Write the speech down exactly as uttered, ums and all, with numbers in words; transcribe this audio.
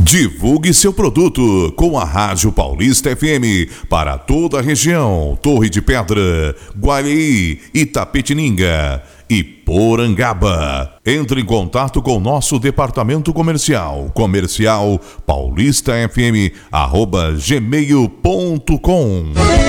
Divulgue seu produto com a Rádio Paulista F M para toda a região, Torre de Pedra, Guaíra, Itapetininga e Porangaba. Entre em contato com nosso departamento comercial, comercial paulista f m arroba gmail ponto com.